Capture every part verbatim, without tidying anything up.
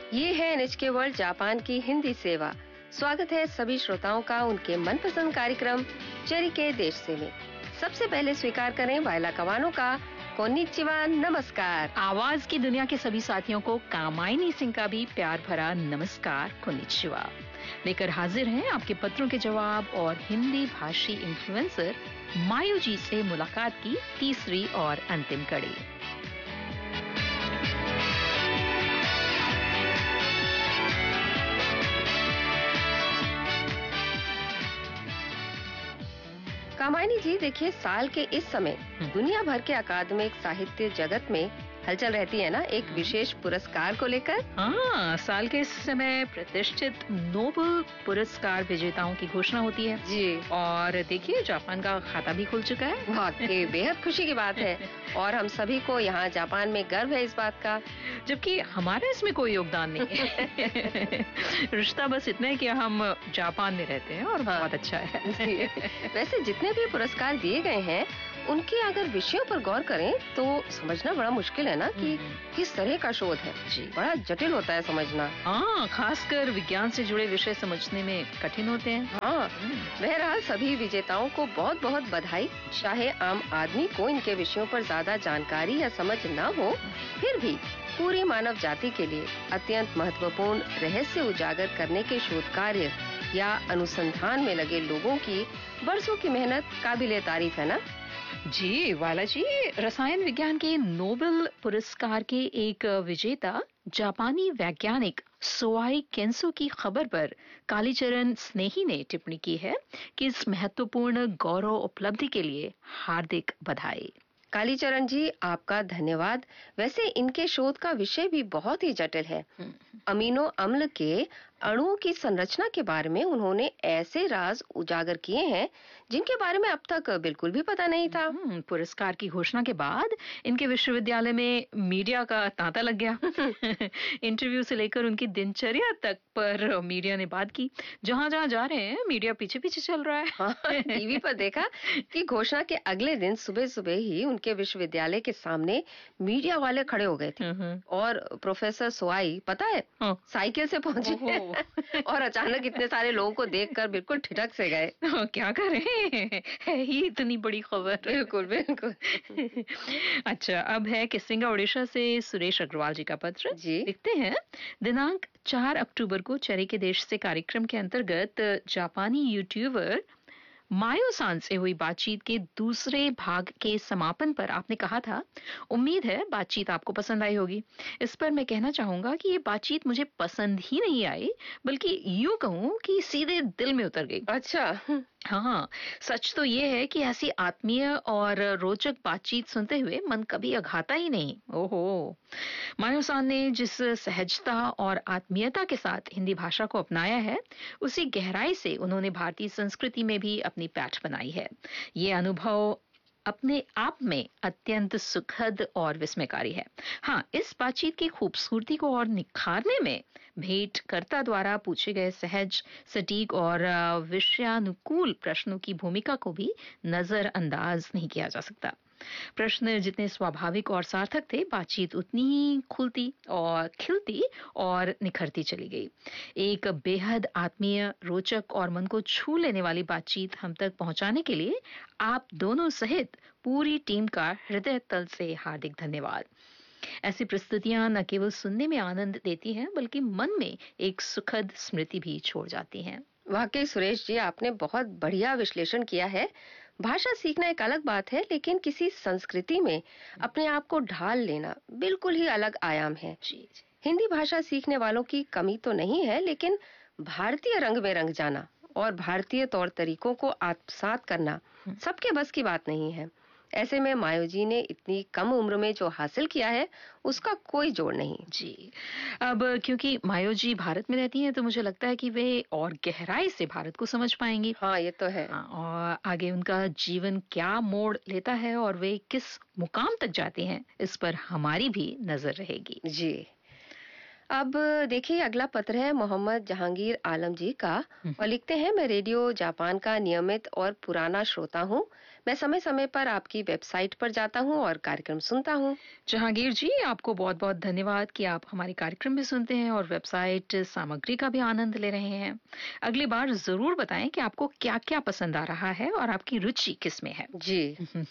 ये है N H के वर्ल्ड जापान की हिंदी सेवा। स्वागत है सभी श्रोताओं का उनके मनपसंद कार्यक्रम चेरी के देश से में। सबसे पहले स्वीकार करें वायला कवानो का कोन्निचिवा, नमस्कार। आवाज की दुनिया के सभी साथियों को कामायनी सिंह का भी प्यार भरा नमस्कार, कोन्निचिवा। लेकर हाजिर हैं आपके पत्रों के जवाब और हिंदी भाषी इन्फ्लुएंसर मायू जी से मुलाकात की तीसरी और अंतिम कड़ी। कामायनी जी, देखिए, साल के इस समय दुनिया भर के अकादमिक साहित्य जगत में हलचल रहती है ना, एक विशेष पुरस्कार को लेकर। हाँ, साल के इस समय प्रतिष्ठित नोबेल पुरस्कार विजेताओं की घोषणा होती है जी। और देखिए, जापान का खाता भी खुल चुका है। वाकई बेहद खुशी की बात है और हम सभी को यहाँ जापान में गर्व है इस बात का, जबकि हमारा इसमें कोई योगदान नहीं है। रिश्ता बस इतना है कि हम जापान में रहते हैं और हाँ। बहुत अच्छा है। वैसे जितने भी पुरस्कार दिए गए हैं उनके अगर विषयों पर गौर करें तो समझना बड़ा मुश्किल है ना कि किस तरह का शोध है। जी, बड़ा जटिल होता है समझना। हाँ, खासकर विज्ञान से जुड़े विषय समझने में कठिन होते हैं। हाँ, बहरहाल सभी विजेताओं को बहुत बहुत बधाई। चाहे आम आदमी को इनके विषयों पर ज्यादा जानकारी या समझ न हो, फिर भी पूरी मानव जाति के लिए अत्यंत महत्वपूर्ण रहस्य उजागर करने के शोध कार्य या अनुसंधान में लगे लोगों की बरसों की मेहनत काबिले तारीफ है ना। जी वाला जी, रसायन विज्ञान के नोबेल पुरस्कार के एक विजेता जापानी वैज्ञानिक सोआई केंसो की खबर पर कालीचरण स्नेही ने टिप्पणी की है कि इस महत्वपूर्ण गौरव उपलब्धि के लिए हार्दिक बधाई। कालीचरण जी, आपका धन्यवाद। वैसे इनके शोध का विषय भी बहुत ही जटिल है। अमीनो अम्ल के अणुओं की संरचना के बारे में उन्होंने ऐसे राज उजागर किए हैं जिनके बारे में अब तक बिल्कुल भी पता नहीं था। पुरस्कार की घोषणा के बाद इनके विश्वविद्यालय में मीडिया का तांता लग गया। इंटरव्यू से लेकर उनकी दिनचर्या तक पर मीडिया ने बात की। जहां जहां जा रहे हैं मीडिया पीछे पीछे चल रहा है। हाँ, टीवी पर देखा कि घोषणा के अगले दिन सुबह सुबह ही उनके विश्वविद्यालय के सामने मीडिया वाले खड़े हो गए थे और प्रोफेसर सोआई, पता है, साइकिल से पहुंचे और अचानक इतने सारे लोगों को देखकर बिल्कुल ठिठक से गए। क्या करें, है ही इतनी बड़ी खबर। बिल्कुल बिल्कुल। अच्छा, अब है किसिंगा ओडिशा से सुरेश अग्रवाल जी का पत्र। जी, लिखते हैं, दिनांक चार अक्टूबर को चेरी के देश से कार्यक्रम के अंतर्गत जापानी यूट्यूबर मायो सान से हुई बातचीत के दूसरे भाग के समापन पर आपने कहा था, उम्मीद है बातचीत आपको पसंद आई होगी। इस पर मैं कहना चाहूंगा कि ये बातचीत मुझे पसंद ही नहीं आई, बल्कि यूं कहूं कि सीधे दिल में उतर गई। अच्छा। हाँ, सच तो ये है कि ऐसी आत्मीय और रोचक बातचीत सुनते हुए मन कभी अघाता ही नहीं। ओहो, मायो सान ने जिस सहजता और आत्मीयता के साथ हिंदी भाषा को अपनाया है, उसी गहराई से उन्होंने भारतीय संस्कृति में भी अपनी पैठ बनाई है। ये अनुभव अपने आप में अत्यंत सुखद और विस्मयकारी है। हाँ, इस बातचीत की खूबसूरती को और निखारने में भेंटकर्ता द्वारा पूछे गए सहज, सटीक और विषयानुकूल प्रश्नों की भूमिका को भी नजरअंदाज नहीं किया जा सकता। प्रश्न जितने स्वाभाविक और सार्थक थे, बातचीत उतनी ही खुलती और खिलती और निखरती चली गई। एक बेहद आत्मीय, रोचक और मन को छू लेने वाली बातचीत हम तक पहुंचाने के लिए आप दोनों सहित पूरी टीम का हृदय तल से हार्दिक धन्यवाद। ऐसी प्रस्तुतियां न केवल सुनने में आनंद देती हैं, बल्कि मन में एक सुखद स्मृति भी छोड़ जाती हैं। वाकई सुरेश जी, आपने बहुत बढ़िया विश्लेषण किया है। भाषा सीखना एक अलग बात है, लेकिन किसी संस्कृति में अपने आप को ढाल लेना बिल्कुल ही अलग आयाम है। जी, जी। हिंदी भाषा सीखने वालों की कमी तो नहीं है, लेकिन भारतीय रंग में रंग जाना और भारतीय तौर तरीकों को आत्मसात करना सबके बस की बात नहीं है। ऐसे में मायो जी ने इतनी कम उम्र में जो हासिल किया है, उसका कोई जोड़ नहीं। जी, अब क्योंकि मायो जी भारत में रहती हैं, तो मुझे लगता है कि वे और गहराई से भारत को समझ पाएंगी। हाँ, ये तो है। हाँ, और आगे उनका जीवन क्या मोड़ लेता है और वे किस मुकाम तक जाती हैं, इस पर हमारी भी नजर रहेगी। जी, अब देखिए, अगला पत्र है मोहम्मद जहांगीर आलम जी का और लिखते हैं, मैं रेडियो जापान का नियमित और पुराना श्रोता हूँ। मैं समय समय पर आपकी वेबसाइट पर जाता हूँ और कार्यक्रम सुनता हूँ। जहांगीर जी, आपको बहुत बहुत धन्यवाद कि आप हमारे कार्यक्रम भी सुनते हैं और वेबसाइट सामग्री का भी आनंद ले रहे हैं। अगली बार जरूर बताएं कि आपको क्या क्या पसंद आ रहा है और आपकी रुचि किस में है। जी।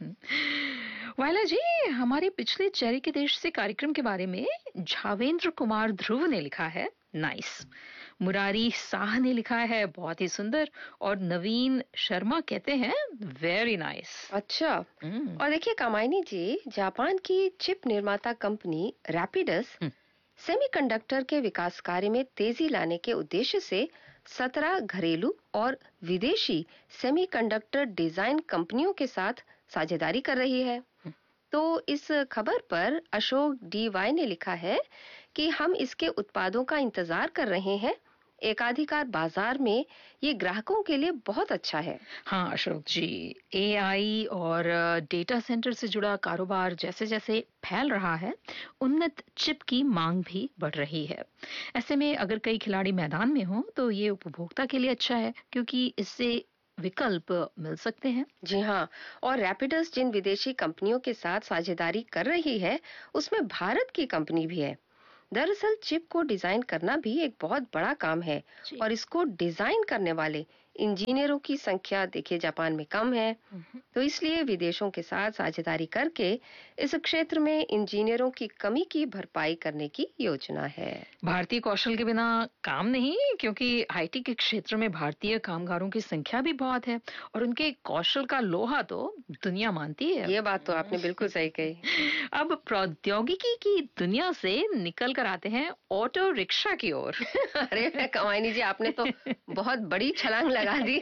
वायला जी, हमारे पिछले चेरी के देश से कार्यक्रम के बारे में झावेंद्र कुमार ध्रुव ने लिखा है, नाइस। मुरारी शाह ने लिखा है, बहुत ही सुंदर। और नवीन शर्मा कहते हैं, वेरी नाइस। अच्छा। और देखिए कामायनी जी, जापान की चिप निर्माता कंपनी रैपिडस सेमीकंडक्टर के विकास कार्य में तेजी लाने के उद्देश्य से सत्रह घरेलू और विदेशी सेमीकंडक्टर डिजाइन कंपनियों के साथ साझेदारी कर रही है। तो इस खबर पर अशोक डी वाई ने लिखा है कि हम इसके उत्पादों का इंतजार कर रहे हैं। एकाधिकार बाजार में ये ग्राहकों के लिए बहुत अच्छा है। हाँ अशोक जी, एआई और डेटा सेंटर से जुड़ा कारोबार जैसे जैसे फैल रहा है, उन्नत चिप की मांग भी बढ़ रही है। ऐसे में अगर कई खिलाड़ी मैदान में हों तो ये उपभोक्ता के लिए अच्छा है, क्योंकि इससे विकल्प मिल सकते हैं। जी हाँ, और रैपिडस जिन विदेशी कंपनियों के साथ साझेदारी कर रही है, उसमें भारत की कंपनी भी है। दरअसल चिप को डिजाइन करना भी एक बहुत बड़ा काम है और इसको डिजाइन करने वाले इंजीनियरों की संख्या देखिए जापान में कम है। तो इसलिए विदेशों के साथ साझेदारी करके इस क्षेत्र में इंजीनियरों की कमी की भरपाई करने की योजना है। भारतीय कौशल के बिना काम नहीं, क्योंकि आईटी के क्षेत्र में भारतीय कामगारों की संख्या भी बहुत है और उनके कौशल का लोहा तो दुनिया मानती है। ये बात तो आपने बिल्कुल सही कही। अब प्रौद्योगिकी की दुनिया से निकल कर आते हैं ऑटो रिक्शा की ओर। अरे कमायनी जी, आपने तो बहुत बड़ी छलांग लगा दी।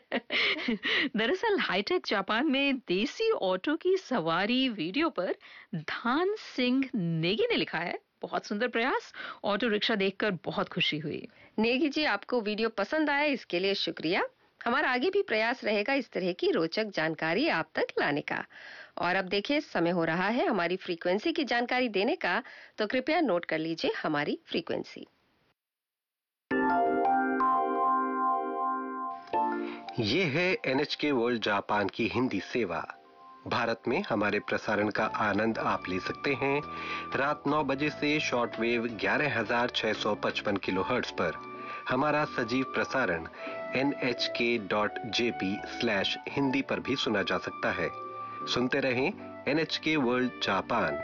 दरअसल हाईटेक जापान में देसी ऑटो की सवारी वीडियो पर धान सिंह नेगी ने लिखा है, बहुत सुंदर प्रयास। ऑटो रिक्शा देखकर बहुत खुशी हुई। नेगी जी, आपको वीडियो पसंद आया, इसके लिए शुक्रिया। हमारा आगे भी प्रयास रहेगा इस तरह की रोचक जानकारी आप तक लाने का। और अब देखिए समय हो रहा है हमारी फ्रीक्वेंसी की जानकारी देने का, तो कृपया नोट कर लीजिए हमारी फ्रीक्वेंसी। ये है एनएचके वर्ल्ड जापान की हिंदी सेवा। भारत में हमारे प्रसारण का आनंद आप ले सकते हैं रात नौ बजे से शॉर्टवेव ग्यारह हजार छह सौ पचपन किलोहर्ट्ज पर। हमारा सजीव प्रसारण एन एच के dot J P slash Hindi पर भी सुना जा सकता है। सुनते रहें एनएचके वर्ल्ड जापान।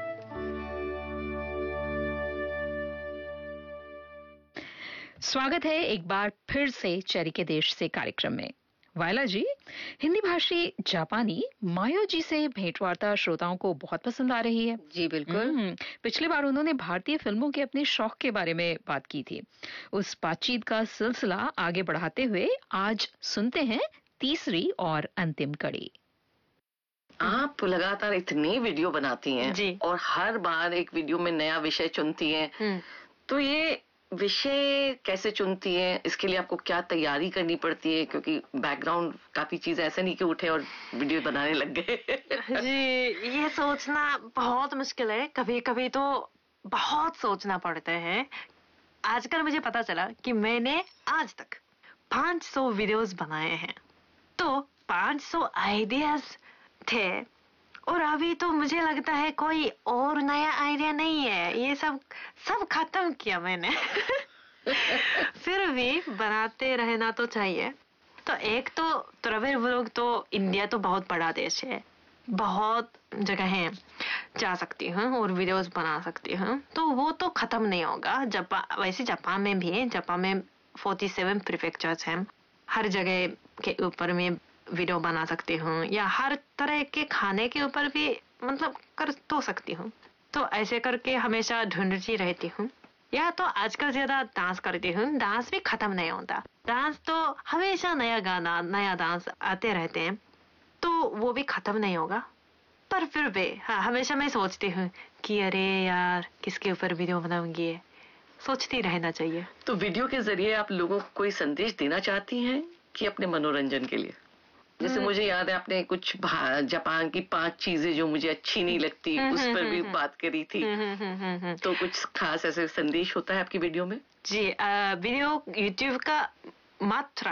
स्वागत है एक बार फिर से चेरी के देश से कार्यक्रम में। वायला जी, हिंदी भाषी जापानी मायो जी से भेंटवार्ता श्रोताओं को बहुत पसंद आ रही है। जी बिल्कुल। पिछली बार उन्होंने भारतीय फिल्मों के अपने शौक के बारे में बात की थी। उस बातचीत का सिलसिला आगे बढ़ाते हुए आज सुनते हैं तीसरी और अंतिम कड़ी। आप लगातार इतनी वीडियो बनाती हैं जी, और हर बार एक वीडियो में नया विषय चुनती हैं, तो ये विषय कैसे चुनती हैं? इसके लिए आपको क्या तैयारी करनी पड़ती है? क्योंकि बैकग्राउंड काफी चीज ऐसे नहीं कि उठे और वीडियो बनाने लग गए। जी, ये सोचना बहुत मुश्किल है। कभी कभी तो बहुत सोचना पड़ता है। आजकल मुझे पता चला कि मैंने आज तक पाँच सौ वीडियोस बनाए हैं, तो पाँच सौ आइडियाज थे, और अभी तो मुझे लगता है कोई और नया आइडिया नहीं है। ये सब सब खत्म किया मैंने। फिर भी बनाते रहना तो चाहिए। तो एक तो ट्रैवल व्लॉग, तो इंडिया तो बहुत बड़ा देश है, बहुत जगह है जा सकती हूँ और वीडियोस बना सकती हूँ, तो वो तो खत्म नहीं होगा। जापान, वैसे जापान में भी है, जापान में सैंतालीस प्रीफेक्चर्स हैं, हर जगह के ऊपर में वीडियो बना सकती हूँ, या हर तरह के खाने के ऊपर भी मतलब कर तो सकती हूँ। तो ऐसे करके हमेशा ढूंढती रहती हूँ। या तो आजकल ज्यादा डांस करती हूँ, डांस भी खत्म नहीं होता। डांस तो हमेशा नया गाना नया डांस आते रहते हैं, तो वो भी खत्म नहीं होगा। पर फिर भी हाँ, हमेशा मैं सोचती हूँ कि अरे यार किसके ऊपर वीडियो बनाऊंगी, सोचती रहना चाहिए। तो वीडियो के जरिए आप लोगों को कोई संदेश देना चाहती हैं कि अपने मनोरंजन के लिए? जैसे मुझे याद है आपने कुछ जापान की पांच चीजें जो मुझे अच्छी नहीं लगती उस पर भी बात करी थी, तो कुछ खास ऐसे संदेश होता है आपकी वीडियो में? जी, वीडियो यूट्यूब का मात्रा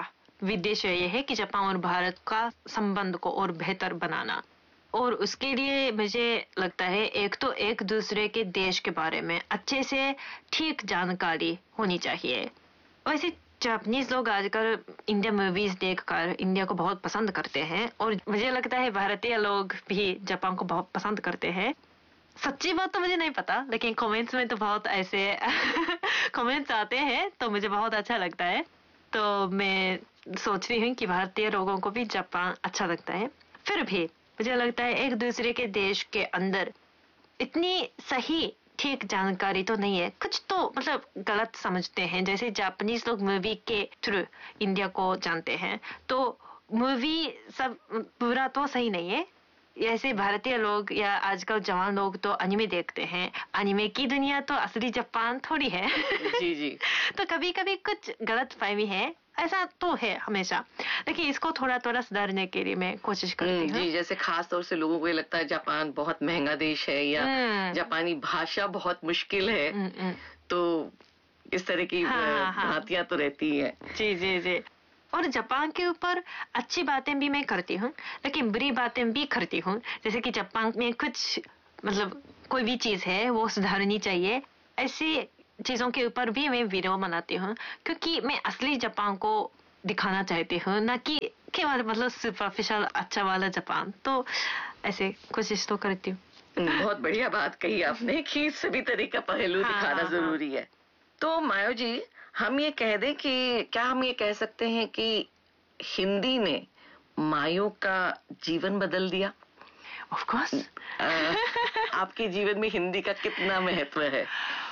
विदेश्य ये है कि जापान और भारत का संबंध को और बेहतर बनाना। और उसके लिए मुझे लगता है एक तो एक दूसरे के देश के बारे में अच्छे से ठीक जानकारी होनी चाहिए। वैसे जापानीज लोग आजकल इंडियन मूवीज देखकर इंडिया को बहुत पसंद करते हैं और मुझे लगता है भारतीय लोग भी जापान को बहुत पसंद करते हैं। सच्ची बात तो मुझे नहीं पता, लेकिन कमेंट्स में तो बहुत ऐसे कमेंट्स आते हैं तो मुझे बहुत अच्छा लगता है। तो मैं सोच रही हूँ कि भारतीय लोगों को भी जापान अच्छा लगता है। फिर भी मुझे लगता है एक दूसरे के देश के अंदर इतनी सही ठीक जानकारी तो नहीं है, कुछ तो मतलब गलत समझते हैं। जैसे जापानीज लोग मूवी के थ्रू इंडिया को जानते हैं, तो मूवी सब पूरा तो सही नहीं है। ऐसे भारतीय लोग या आजकल जवान लोग तो एनिमे देखते हैं, एनिमे की दुनिया तो असली जापान थोड़ी है। जी जी। तो कभी कभी कुछ गलत फहमी है, ऐसा तो है हमेशा, लेकिन इसको थोड़ा थोड़ा सुधारने के लिए मैं कोशिश करती हूँ। जी, जैसे खास तौर से लोगों को ये लगता है जापान बहुत महंगा देश है या जापानी भाषा बहुत मुश्किल है, तो इस तरह की भ्रांतियां तो रहती है। जी जी जी। और जापान के ऊपर अच्छी बातें भी मैं करती हूँ, लेकिन बुरी बातें भी करती हूँ। जैसे कि जापान में कुछ मतलब कोई भी चीज है वो सुधारनी चाहिए, ऐसी चीजों के ऊपर भी मैं वीडियो बनाती हूँ, क्योंकि मैं असली जापान को दिखाना चाहती हूँ, ना कि केवल मतलब सुपरफिशियल अच्छा वाला जापान। तो ऐसे कोशिश तो करती हूँ। बहुत बढ़िया बात कही आपने कि सभी तरह का पहलू हाँ, दिखाना हाँ, जरूरी है। तो मायो जी, हम ये कह दें कि क्या हम ये कह सकते हैं कि हिंदी ने मायो का जीवन बदल दिया? Of course. आपके जीवन में हिंदी का कितना महत्व है?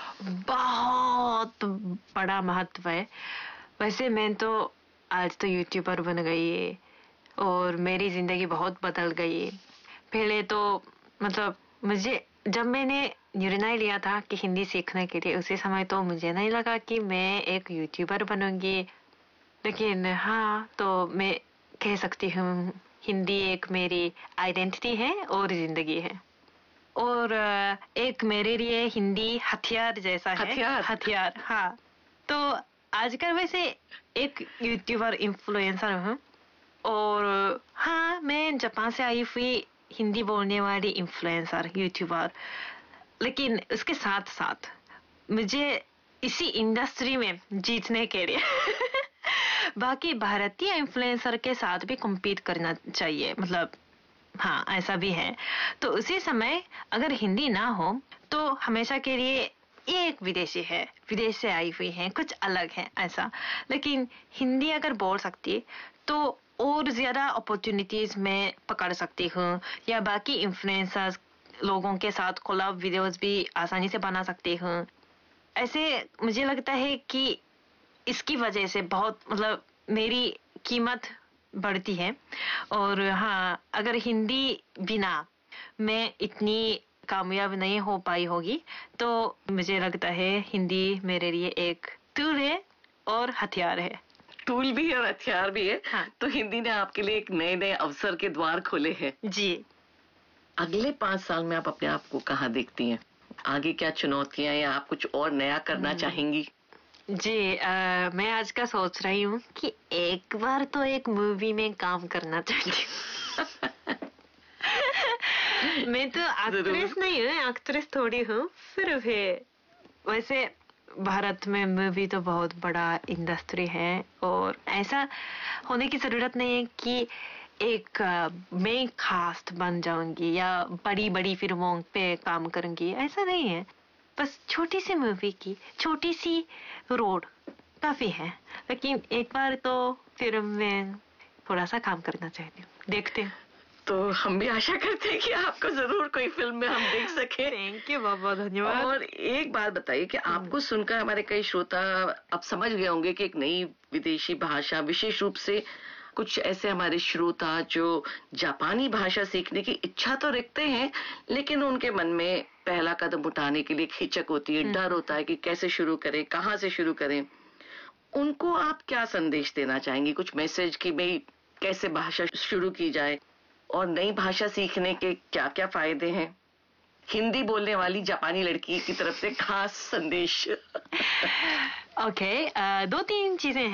बहुत बड़ा महत्व है। वैसे मैं तो आज तो यूट्यूबर बन गई है और मेरी जिंदगी बहुत बदल गई है। पहले तो मतलब मुझे जब मैंने निर्णय लिया था कि हिंदी सीखने के लिए, उसी समय तो मुझे नहीं लगा कि मैं एक यूट्यूबर बनूंगी, लेकिन हाँ, तो मैं कह सकती हूँ हिंदी एक मेरी आइडेंटिटी है और जिंदगी है। और एक मेरे लिए हिंदी हथियार जैसा है। हथियार हथियार हाँ। तो आजकल वैसे एक यूट्यूबर इन्फ्लुएंसर हूँ और हाँ, मैं जापान से आई हुई हिंदी बोलने वाली इन्फ्लुएंसर यूट्यूबर, लेकिन उसके साथ साथ मुझे इसी इंडस्ट्री में जीतने के लिए बाकी भारतीय इन्फ्लुएंसर के साथ भी कम्पीट करना चाहिए, मतलब हाँ, ऐसा भी है। तो उसी समय अगर हिंदी ना हो तो हमेशा के लिए ये एक विदेशी है, विदेश से आई हुई है, कुछ अलग है ऐसा। लेकिन हिंदी अगर बोल सकती तो और ज्यादा अपॉर्चुनिटीज मैं पकड़ सकती हूँ, या बाकी इन्फ्लुएंसर्स लोगों के साथ कोलैब वीडियोस भी आसानी से बना सकती हूँ। ऐसे मुझे लगता है कि इसकी वजह से बहुत मतलब मेरी कीमत बढ़ती है। और हाँ, अगर हिंदी बिना मैं इतनी कामयाब नहीं हो पाई होगी, तो मुझे लगता है हिंदी मेरे लिए एक टूल है और हथियार है। टूल भी है और हथियार भी है। हाँ। तो हिंदी ने आपके लिए एक नए नए अवसर के द्वार खोले हैं। जी। अगले पांच साल में आप अपने आप को कहाँ देखती हैं? आगे क्या चुनौतियां या आप कुछ और नया करना चाहेंगी? जी, आ, मैं आज का सोच रही हूँ कि एक बार तो एक मूवी में काम करना चाहती हूँ। मैं तो एक्ट्रेस नहीं हूँ, एक्ट्रेस थोड़ी हूँ, फिर भी वैसे भारत में मूवी तो बहुत बड़ा इंडस्ट्री है और ऐसा होने की जरूरत नहीं है कि एक मैं कास्ट बन जाऊंगी या बड़ी बड़ी फिल्मों पे काम करूंगी, ऐसा नहीं है। बस छोटी सी मूवी की छोटी सी रोड काफी है, लेकिन एक बार तो फिल्म में थोड़ा सा काम करना चाहती हूँ, देखते हैं। तो हम भी आशा करते हैं कि आपको जरूर कोई फिल्म में हम देख सके। थैंक यू, बहुत बहुत धन्यवाद। और एक बात बताइए कि आपको सुनकर हमारे कई श्रोता अब समझ गए होंगे कि एक नई विदेशी भाषा, विशेष रूप से कुछ ऐसे हमारे श्रोता जो जापानी भाषा सीखने की इच्छा तो रखते हैं, लेकिन उनके मन में पहला कदम उठाने के लिए हिचक होती है, डर होता है कि कैसे शुरू करें, कहाँ से शुरू करें। उनको आप क्या संदेश देना चाहेंगी? कुछ मैसेज कि भाई कैसे भाषा शुरू की जाए और नई भाषा सीखने के क्या क्या फायदे हैं? हिंदी बोलने वाली जापानी लड़की की तरफ से खास संदेश। ओके, दो तीन चीजें हैं।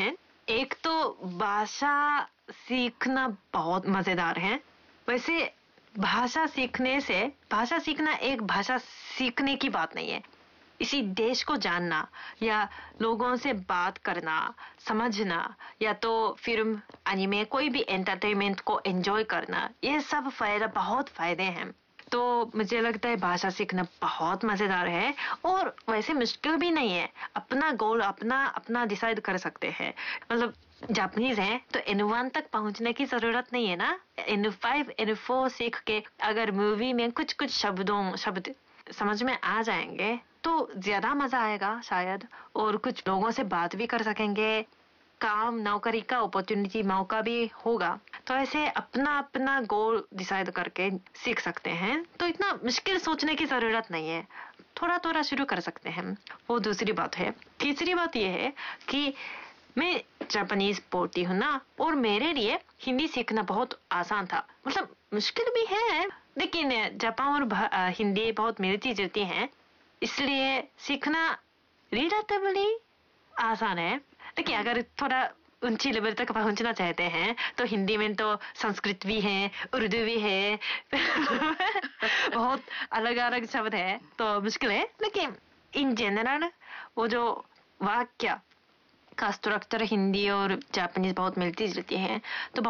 एक तो भाषा सीखना बहुत मजेदार है। वैसे भाषा सीखने से भाषा सीखना एक भाषा सीखने की बात नहीं है। इसी देश को जानना या लोगों से बात करना, समझना, या तो फिल्म, एनिमे, कोई भी एंटरटेनमेंट को एंजॉय करना, ये सब फायदा बहुत फायदे हैं। तो मुझे लगता है भाषा सीखना बहुत मजेदार है और वैसे मुश्किल भी नहीं है। अपना गोल अपना अपना डिसाइड कर सकते हैं। मतलब जापानीज है तो एन वन तक पहुंचने की जरूरत नहीं है ना। एन फाइव एन फोर सीख के अगर मूवी में कुछ कुछ शब्दों शब्द समझ में आ जाएंगे तो ज्यादा मजा आएगा शायद, और कुछ लोगों से बात भी कर सकेंगे, काम नौकरी का अपॉर्चुनिटी मौका भी होगा। तो ऐसे अपना अपना गोल डिसाइड करके सीख सकते हैं। तो इतना मुश्किल सोचने की जरूरत नहीं है, थोड़ा थोड़ा शुरू कर सकते हैं। वो दूसरी बात है। तीसरी बात यह है कि मैं जापानीज बोलती हूँ ना, और मेरे लिए हिंदी सीखना बहुत आसान था। मतलब मुश्किल भी है लेकिन जापान और हिंदी बहुत मिलती जुलती हैं, इसलिए सीखना रिलेटिवली आसान है। देखिए अगर थोड़ा ऊंची लेवल तक पहुंचना चाहते हैं तो हिंदी में तो संस्कृत भी है, उर्दू भी है बहुत अलग अलग शब्द है, तो मुश्किल है। लेकिन इन जनरल वो जो वाक्य का स्ट्रक्चर हिंदी और जापानीज बहुत मिलती जुलती है, तो